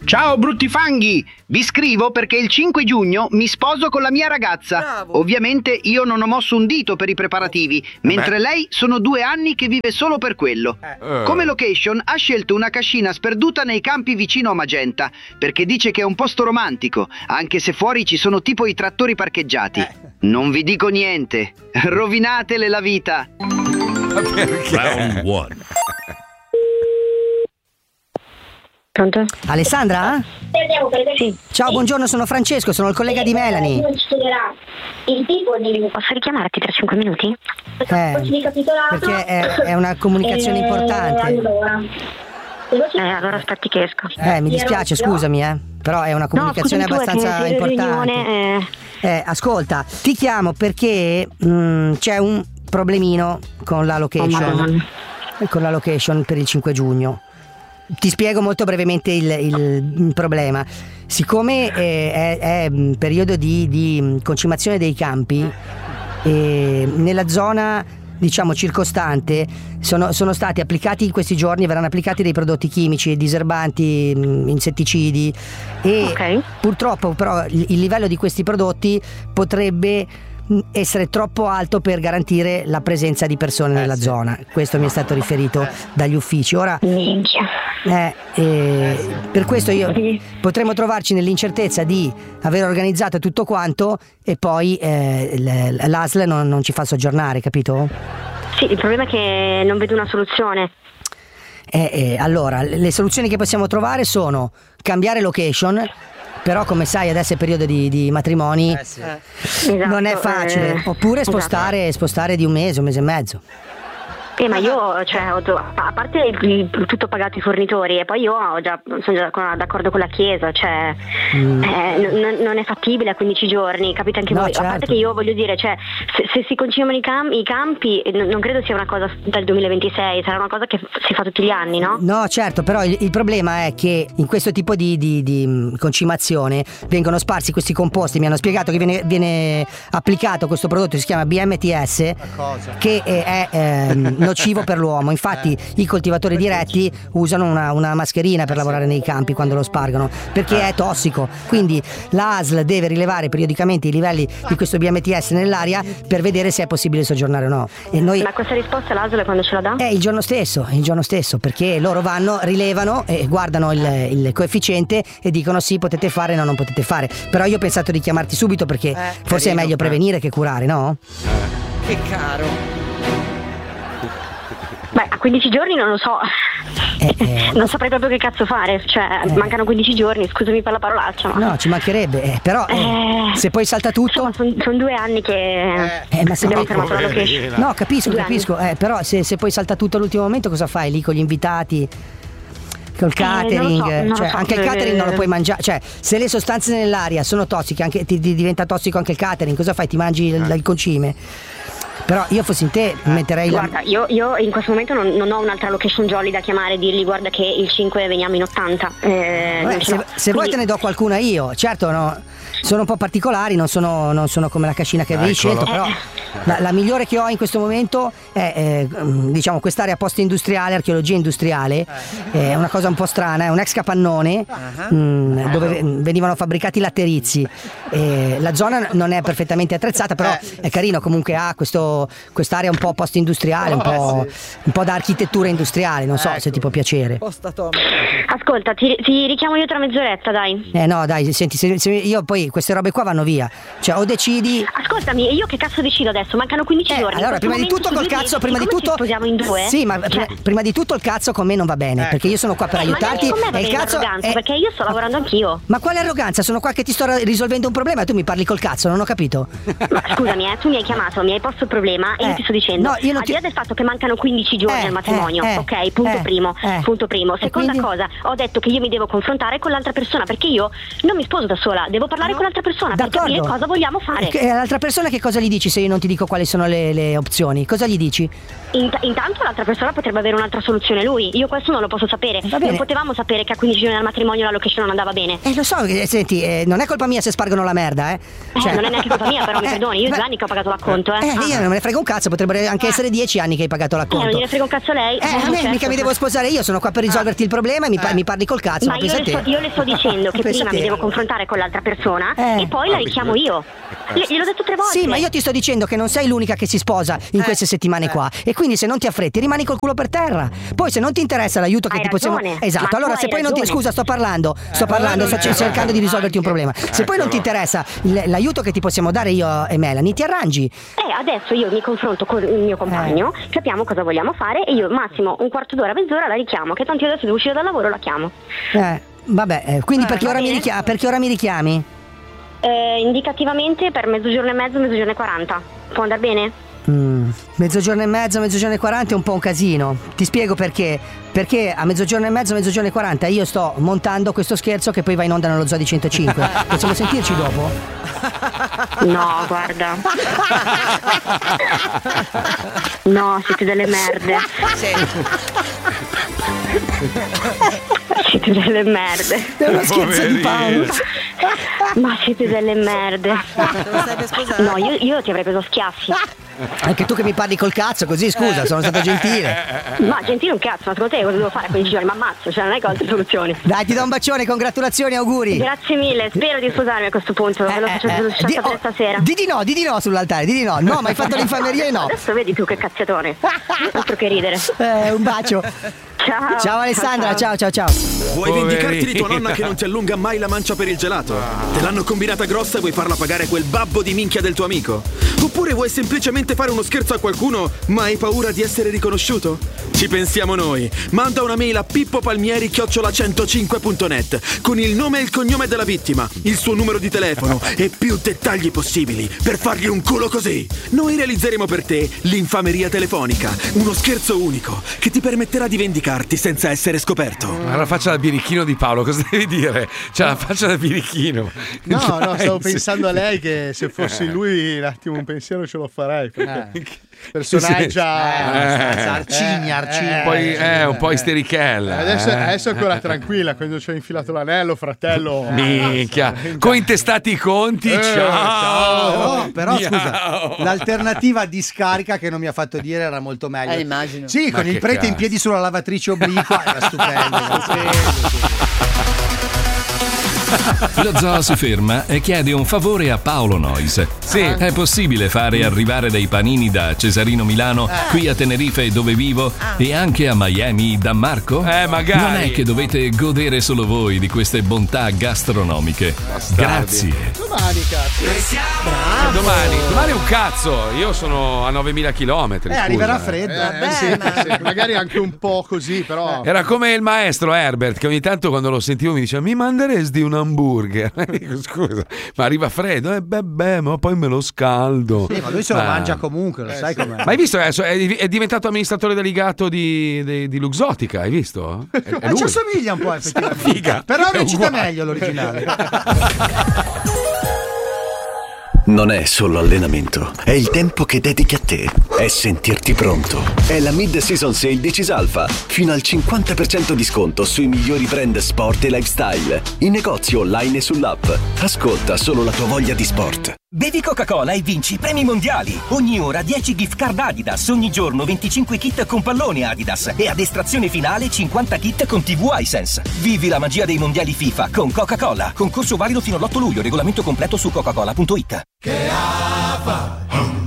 Ciao brutti fanghi! Vi scrivo perché il 5 giugno mi sposo con la mia ragazza. Bravo. Ovviamente io non ho mosso un dito per i preparativi, mentre lei sono 2 anni che vive solo per quello. Come location ha scelto una cascina sperduta nei campi vicino a Magenta, perché dice che è un posto romantico, anche se fuori ci sono tipo i trattori parcheggiati. Non vi dico niente, rovinatele la vita. Round 1. Pronto? Alessandra? Sì. Ciao, buongiorno, sono Francesco, sono il collega di Melanie. Il tipo di... Posso richiamarti tra 5 minuti? Perché è una comunicazione importante. Allora aspetti che esco. Mi dispiace, scusami, però è una comunicazione abbastanza importante. Ascolta, ti chiamo perché c'è un problemino con la location. Con la location per il 5 giugno. Ti spiego molto brevemente il problema. Siccome è periodo di concimazione dei campi, nella zona diciamo circostante sono stati applicati in questi giorni, verranno applicati dei prodotti chimici, diserbanti, insetticidi e purtroppo però il livello di questi prodotti potrebbe essere troppo alto per garantire la presenza di persone nella zona. Questo mi è stato riferito dagli uffici. Ora per questo potremmo trovarci nell'incertezza di aver organizzato tutto quanto e poi l'ASL non ci fa soggiornare, capito? Sì, il problema è che non vedo una soluzione. Allora, le soluzioni che possiamo trovare sono cambiare location. Però come sai adesso è periodo di matrimoni, non è facile. Oppure spostare di un mese e mezzo. Ma io a parte tutto pagato i fornitori e poi io sono già d'accordo con la chiesa, non è fattibile a 15 giorni, capite anche voi. Certo. A parte che io voglio dire, se si concimano i campi non credo sia una cosa del 2026, sarà una cosa che si fa tutti gli anni, no? No, certo, però il problema è che in questo tipo di concimazione vengono sparsi questi composti. Mi hanno spiegato che viene applicato questo prodotto che si chiama BMTS, che è nocivo per l'uomo. Infatti i coltivatori diretti usano una mascherina per lavorare nei campi quando lo spargono, perché è tossico. Quindi la ASL deve rilevare periodicamente i livelli di questo BMTS nell'aria per vedere se è possibile soggiornare o no. Ma questa risposta l'ASL quando ce la dà? Il giorno stesso, perché loro vanno, rilevano e guardano il coefficiente e dicono sì, potete fare, no, non potete fare. Però io ho pensato di chiamarti subito perché forse è meglio prevenire che curare, no? Che caro. Beh, a 15 giorni non lo so. Non saprei proprio che cazzo fare. Mancano 15 giorni, scusami per la parolaccia. No, ci mancherebbe. Però se poi salta tutto. Sono 2 anni che ma se abbiamo poi fermato la location. No, capisco. Però se poi salta tutto all'ultimo momento, cosa fai lì con gli invitati? Col catering, non lo so, anche il catering non lo puoi mangiare. Se le sostanze nell'aria sono tossiche, anche ti diventa tossico anche il catering. Cosa fai? Ti mangi il concime? Però io fossi in te metterei Guarda, io in questo momento non ho un'altra location jolly da chiamare e dirgli guarda che il 5 veniamo in 80. Se vuoi te ne do qualcuna io. Certo, no, sono un po' particolari, non sono come la cascina che avevi scelto, però la migliore che ho in questo momento è diciamo quest'area post-industriale, archeologia industriale. È una cosa un po' strana, è un ex capannone dove venivano fabbricati laterizi. La zona non è perfettamente attrezzata, però è carino, comunque ha quest'area un po' post-industriale, un po' da architettura industriale, non so se ti può piacere. Ascolta, ti richiamo io tra mezz'oretta, dai. No, dai, senti, se io poi queste robe qua vanno via. O decidi. Ascoltami, io che cazzo decido adesso? Mancano 15 giorni. Allora, prima di tutto col cazzo, prima di tutto. Ci sposiamo in 2? Sì, ma prima di tutto il cazzo con me non va bene, perché io sono qua per aiutarti. Ma con me va bene l'arroganza, perché io sto lavorando anch'io. Ma quale arroganza? Sono qua che ti sto risolvendo un problema e tu mi parli col cazzo, non ho capito. Ma scusami, tu mi hai chiamato, mi hai posto il problema e io ti sto dicendo, al di là del fatto che mancano 15 giorni al matrimonio, ok, punto primo. Seconda cosa, ho detto che io mi devo confrontare con l'altra persona, perché io non mi sposo da sola, devo parlare con l'altra persona per capire cosa vogliamo fare. E all'altra persona che cosa gli dici se io non ti dico quali sono le opzioni? Cosa gli dici? Intanto l'altra persona potrebbe avere un'altra soluzione lui, io questo non lo posso sapere. Non potevamo sapere che a 15 giorni dal matrimonio la location non andava bene. Lo so, senti, non è colpa mia se spargono la merda, non è neanche colpa mia, però mi perdoni, io 2 anni che ho pagato l'acconto, Io non me ne frega un cazzo, potrebbero anche essere 10 anni che hai pagato l'acconto. Non gliene frega un cazzo lei. Mica mi devo sposare io, sono qua per risolverti il problema e mi parli col cazzo. Ma io le sto dicendo che prima mi devo confrontare con l'altra persona e poi la richiamo io. Gliel'ho detto 3 volte. Sì, ma io ti sto dicendo che non sei l'unica che si sposa in queste settimane qua, e quindi se non ti affretti rimani col culo per terra. Poi se non ti interessa l'aiuto che ti possiamo... Esatto, allora se poi non ti... Scusa, sto parlando, sto cercando di risolverti un problema. Se poi non ti interessa l'aiuto che ti possiamo dare io e Melanie, ti arrangi. Adesso io mi confronto con il mio compagno, capiamo cosa vogliamo fare e io massimo un quarto d'ora, mezz'ora la richiamo, che tanto io adesso devo uscire dal lavoro, la chiamo. Vabbè, quindi perché ora mi richiami? Indicativamente per mezzogiorno e mezzo, mezzogiorno e 40. Può andare bene? Mezzogiorno e mezzo, mezzogiorno e 40 è un po' un casino. Ti spiego perché. Perché a mezzogiorno e mezzo, mezzogiorno e 40 io sto montando questo scherzo che poi va in onda nello Zoo di 105. Possiamo sentirci dopo? No, guarda. No, siete delle merde. Siete delle merde. È uno scherzo di Paolo. Ma siete delle merde. No, io ti avrei preso schiaffi. Anche tu che mi parli col cazzo così, scusa, sono stato gentile. Ma gentile un cazzo, ma secondo te cosa devo fare a 15 giorni? Mi ammazzo, cioè non è che ho altre soluzioni. Dai, ti do un bacione, congratulazioni, auguri. Grazie mille, spero di sposarmi a questo punto. Ve lo faccio stasera. Di no sull'altare, di no. No, ma hai fatto l'infameria e no. Adesso vedi tu che cazziatone. Altro che ridere. Un bacio. Ciao Alessandra, ciao. Vuoi vendicarti di tua nonna che non ti allunga mai la mancia per il gelato? Te l'hanno combinata grossa e vuoi farla pagare quel babbo di minchia del tuo amico? Oppure vuoi semplicemente fare uno scherzo a qualcuno ma hai paura di essere riconosciuto? Ci pensiamo noi. Manda una mail a pippopalmieri@105.net con il nome e il cognome della vittima, il suo numero di telefono e più dettagli possibili per fargli un culo così. Noi realizzeremo per te l'infameria telefonica, uno scherzo unico che ti permetterà di vendicarti senza essere scoperto. La faccia da birichino di Paolo, cosa devi dire? C'ha la faccia da birichino. No, stavo pensando a lei che se fossi lui un attimo un pensiero ce lo farei. Personaggio arcigna. Poi un po' isterichella. Adesso è ancora tranquilla quando ci ha infilato l'anello, fratello. Minchia, cointestati i conti. Ciao. Però scusa, l'alternativa di scarica che non mi ha fatto dire era molto meglio. Immagino. Sì, con il prete in piedi sulla lavatrice obliqua era stupendo. Lo zoo si ferma e chiede un favore a Paolo Noyes. Sì. È possibile fare arrivare dei panini da Cesarino Milano qui a Tenerife dove vivo e anche a Miami da Marco? Magari. Non è che dovete godere solo voi di queste bontà gastronomiche. Grazie. Domani, cazzo. Domani un cazzo. Io sono a 9.000 chilometri. Arriverà freddo. Sì, magari anche un po' così, però. Era come il maestro Herbert che ogni tanto quando lo sentivo mi diceva: mi manderesti un hamburger? Dico, scusa, ma arriva freddo? Ma poi me lo scaldo. Sì, ma lui se lo mangia comunque, lo sai com'è. Ma hai visto? È diventato amministratore delegato di Luxottica, hai visto? Ci assomiglia un po', effettivamente. Figa. Però recita meglio l'originale. Non è solo allenamento, è il tempo che dedichi a te, è sentirti pronto. È la Mid-Season Sale di Cisalfa, fino al 50% di sconto sui migliori brand sport e lifestyle, in negozio online e sull'app. Ascolta solo la tua voglia di sport. Bevi Coca-Cola e vinci premi mondiali. Ogni ora 10 gift card Adidas, ogni giorno 25 kit con pallone Adidas e ad estrazione finale 50 kit con TV Hisense. Vivi la magia dei mondiali FIFA con Coca-Cola. Concorso valido fino all'8 luglio, regolamento completo su coca-cola.it. Che fa?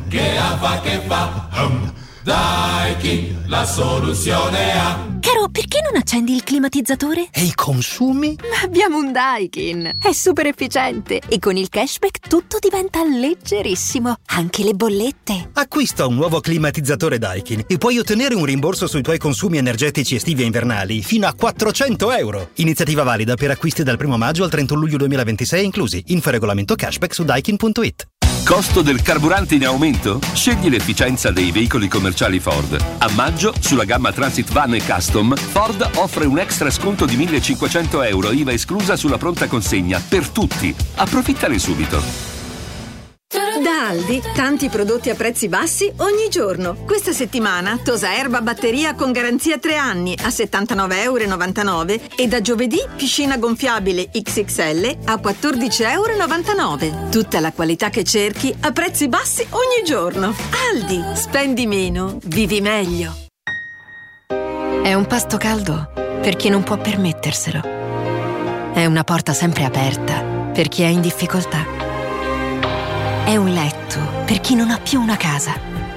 Daikin, la soluzione ha. Caro, perché non accendi il climatizzatore? E i consumi? Ma abbiamo un Daikin. È super efficiente e con il cashback tutto diventa leggerissimo, anche le bollette. Acquista un nuovo climatizzatore Daikin e puoi ottenere un rimborso sui tuoi consumi energetici estivi e invernali fino a €400. Iniziativa valida per acquisti dal 1 maggio al 31 luglio 2026 inclusi. Info regolamento cashback su daikin.it. Costo del carburante in aumento? Scegli l'efficienza dei veicoli commerciali Ford. A maggio, sulla gamma Transit Van e Custom, Ford offre un extra sconto di €1.500, IVA esclusa sulla pronta consegna, per tutti. Approfittane subito. Da Aldi, tanti prodotti a prezzi bassi ogni giorno. Questa settimana tosa erba batteria con garanzia 3 anni a €79,99 e da giovedì piscina gonfiabile XXL a €14,99. Tutta la qualità che cerchi a prezzi bassi ogni giorno. Aldi, spendi meno, vivi meglio. È un pasto caldo per chi non può permetterselo. È una porta sempre aperta per chi è in difficoltà. È un letto per chi non ha più una casa.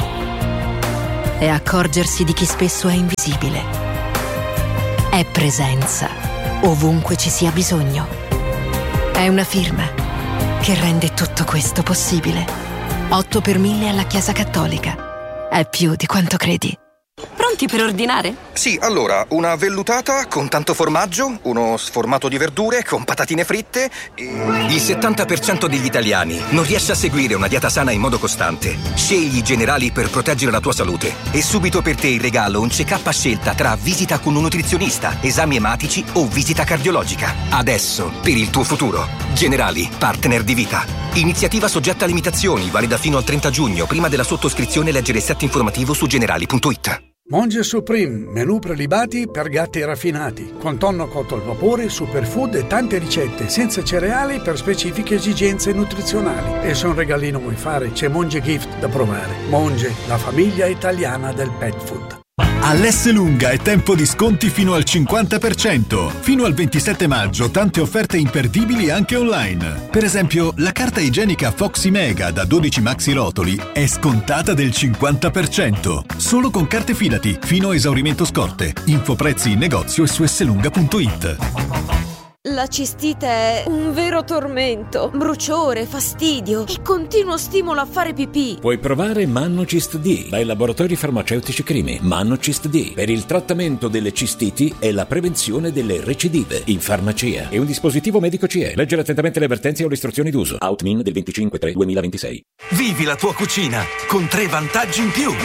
È accorgersi di chi spesso è invisibile. È presenza ovunque ci sia bisogno. È una firma che rende tutto questo possibile. 8 per 1000 alla Chiesa Cattolica. È più di quanto credi. Pronti per ordinare? Sì, allora, una vellutata con tanto formaggio, uno sformato di verdure con patatine fritte e... Il 70% degli italiani non riesce a seguire una dieta sana in modo costante. Scegli i Generali per proteggere la tua salute. E subito per te in regalo un check-up a scelta tra visita con un nutrizionista, esami ematici o visita cardiologica. Adesso, per il tuo futuro. Generali, partner di vita. Iniziativa soggetta a limitazioni, valida fino al 30 giugno. Prima della sottoscrizione leggere il set informativo su generali.it. Monge Supreme, menù prelibati per gatti raffinati, con tonno cotto al vapore, superfood e tante ricette, senza cereali per specifiche esigenze nutrizionali. E se un regalino vuoi fare, c'è Monge Gift da provare. Monge, la famiglia italiana del pet food. All'Esselunga è tempo di sconti fino al 50%. Fino al 27 maggio tante offerte imperdibili anche online. Per esempio, la carta igienica Foxy Mega da 12 maxi rotoli è scontata del 50%. Solo con carte Fidati, fino a esaurimento scorte. Infoprezzi in negozio e su esselunga.it. La cistite è un vero tormento, bruciore, fastidio e continuo stimolo a fare pipì. Puoi provare Mannocist D dai laboratori farmaceutici Crimi. Mannocist D per il trattamento delle cistiti e la prevenzione delle recidive in farmacia. È un dispositivo medico CE. Leggere attentamente le avvertenze o le istruzioni d'uso. Outmin del 25/3/2026. Vivi la tua cucina con 3 vantaggi in più.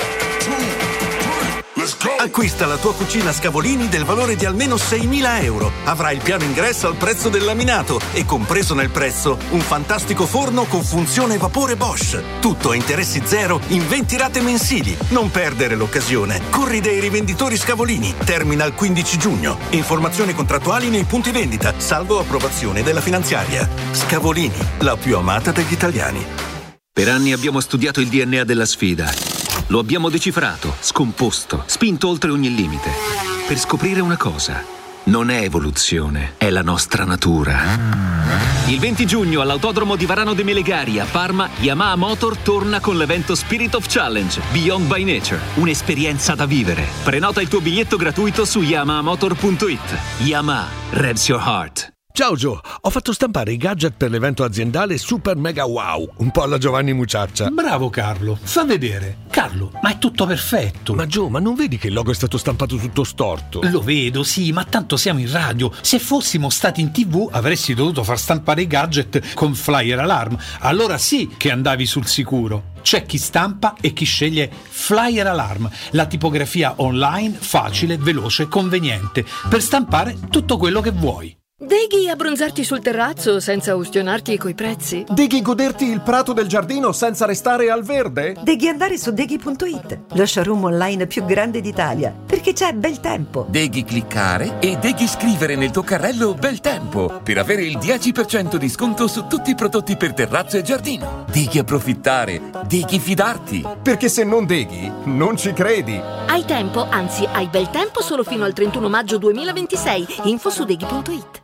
Acquista la tua cucina Scavolini del valore di almeno €6.000. Avrai il piano ingresso al prezzo del laminato e compreso nel prezzo un fantastico forno con funzione vapore Bosch. Tutto a interessi zero in 20 rate mensili. Non perdere l'occasione. Corri dai rivenditori Scavolini. Termina il 15 giugno. Informazioni contrattuali nei punti vendita, salvo approvazione della finanziaria. Scavolini, la più amata degli italiani. Per anni abbiamo studiato il DNA della sfida. Lo abbiamo decifrato, scomposto, spinto oltre ogni limite. Per scoprire una cosa: non è evoluzione, è la nostra natura. Il 20 giugno all'Autodromo di Varano de Melegari a Parma, Yamaha Motor torna con l'evento Spirit of Challenge Beyond by Nature. Un'esperienza da vivere. Prenota il tuo biglietto gratuito su yamahamotor.it. Yamaha, revs your heart. Ciao Gio, ho fatto stampare i gadget per l'evento aziendale Super Mega Wow, un po' alla Giovanni Muciaccia. Bravo Carlo, fa vedere. Carlo, ma è tutto perfetto. Ma Gio, ma non vedi che il logo è stato stampato tutto storto? Lo vedo, sì, ma tanto siamo in radio. Se fossimo stati in TV avresti dovuto far stampare i gadget con Flyer Alarm. Allora sì che andavi sul sicuro. C'è chi stampa e chi sceglie Flyer Alarm, la tipografia online facile, veloce e conveniente per stampare tutto quello che vuoi. Deghi abbronzarti sul terrazzo senza ustionarti coi prezzi? Deghi goderti il prato del giardino senza restare al verde? Deghi andare su Deghi.it, lo showroom online più grande d'Italia, perché c'è bel tempo. Deghi cliccare e Deghi scrivere nel tuo carrello bel tempo per avere il 10% di sconto su tutti i prodotti per terrazzo e giardino. Deghi approfittare, Deghi fidarti. Perché se non Deghi, non ci credi. Hai tempo, anzi hai bel tempo solo fino al 31 maggio 2026. Info su Deghi.it.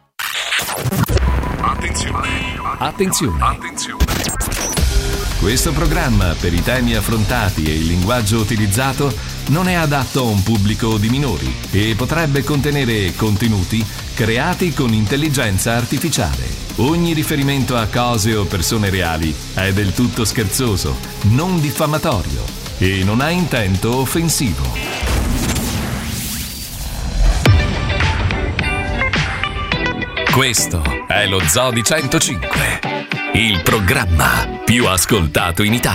Attenzione. Questo programma, per i temi affrontati e il linguaggio utilizzato, non è adatto a un pubblico di minori e potrebbe contenere contenuti creati con intelligenza artificiale. Ogni riferimento a cose o persone reali è del tutto scherzoso, non diffamatorio e non ha intento offensivo. Questo è lo Zoo di 105, il programma più ascoltato in Italia.